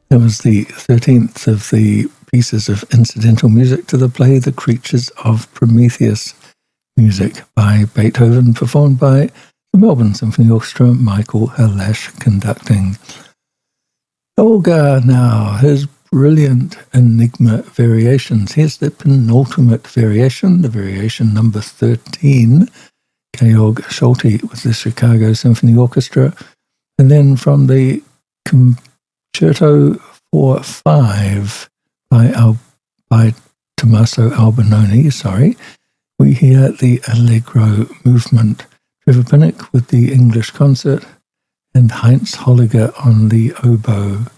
That was the 13th of the pieces of incidental music to the play The Creatures of Prometheus, music by Beethoven, performed by the Melbourne Symphony Orchestra, Michael Halash conducting. Olga now, his brilliant Enigma variations. Here's the penultimate variation, the variation number 13, Georg Solti with the Chicago Symphony Orchestra, and then from the Concerto for 5 by Tommaso Albinoni, we hear the Allegro movement. Trevor Pinnock with the English concert and Heinz Holliger on the oboe.